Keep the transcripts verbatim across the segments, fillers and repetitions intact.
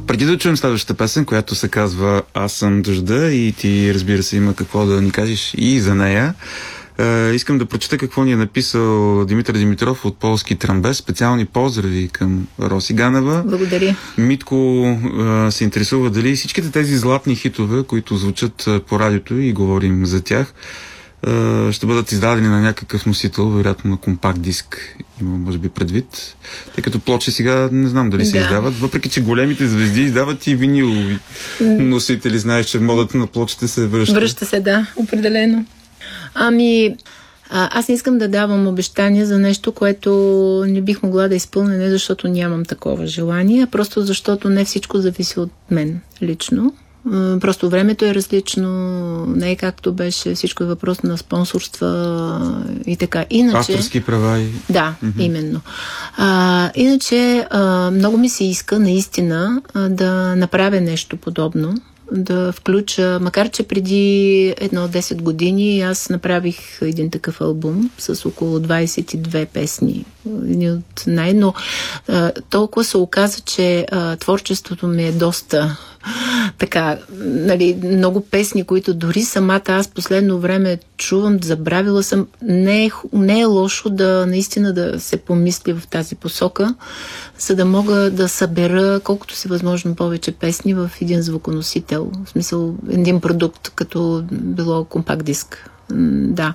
Преди да чуем следващата песен, която се казва Аз съм дъжда и ти, разбира се, има какво да ни кажеш и за нея, Uh, искам да прочета какво ни е написал Димитър Димитров от Полски Трамбез. Специални поздрави към Роси Ганева. Благодаря. Митко uh, се интересува дали всичките тези златни хитове, които звучат uh, по радиото и говорим за тях, uh, ще бъдат издадени на някакъв носител, вероятно на компакт диск, има може би предвид. Тъй като плочи сега не знам дали се да. издават, въпреки че големите звезди издават и винилови носители. Знаеш, че модата на плочите се връща. Връща се, да, определено. Ами, а, аз не искам да давам обещания за нещо, което не бих могла да изпълня, не защото нямам такова желание, а просто защото не всичко зависи от мен лично. А, просто времето е различно, не е както беше, всичко е въпрос на спонсорства и така. Иначе, авторски права и... Да, mm-hmm. именно. А, иначе, а, много ми се иска наистина а, да направя нещо подобно, да включа, макар че преди едно десет години аз направих един такъв албум с около двайсет и две песни. Един от най- но а, толкова се оказа, че а, творчеството ми е доста така, нали, много песни, които дори самата аз последно време чувам, забравила съм. Не е, не е лошо да наистина да се помисли в тази посока, за да мога да събера колкото се възможно повече песни в един звуконосител. В смисъл, един продукт, като било компакт диск. Да.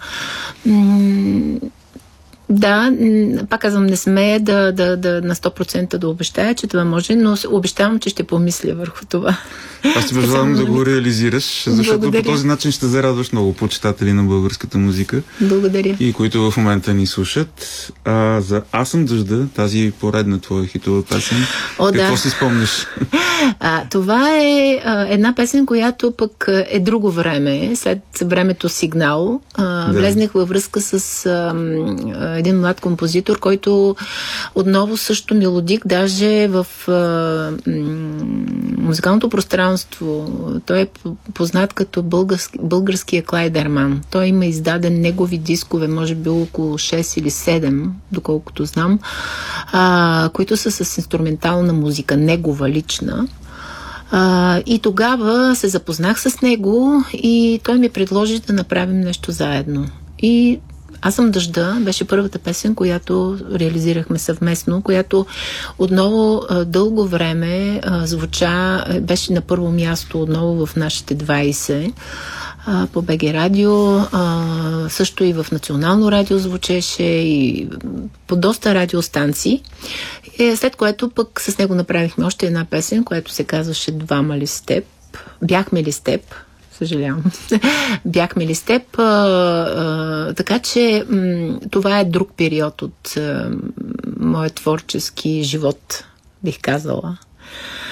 Да, пак казвам, не смея да, да, да на сто процента да обещая, че това може, но обещавам, че ще помисля върху това. Аз ти пожелавам да го реализираш, защото Благодаря. По този начин ще зарадваш много почитатели на българската музика. Благодаря. И които в момента ни слушат. А, за Аз съм дъжда, тази поредна твоя хитова песен, О, какво да. си спомниш? А, това е а, една песен, която пък е друго време, след времето Сигнал. А, да. Влезнах във връзка с а, един млад композитор, който отново също мелодик, даже в а, музикалното пространство. Той е познат като български, българския Клайдерман. Той има издаден негови дискове, може би около шест или седем, доколкото знам, а, които са с инструментална музика, негова лична. А, и тогава се запознах с него и той ми предложи да направим нещо заедно. И Аз съм дъжда беше първата песен, която реализирахме съвместно, която отново дълго време звуча, беше на първо място отново в нашите двайсет по БГ радио, също и в Национално радио звучеше и по доста радиостанции. След което пък с него направихме още една песен, която се казваше Двама ли с теб? Бяхме ли с теб? Съжалявам. Бяхме ли с теб? А, а, така че м- това е друг период от а, моят творчески живот, бих казала.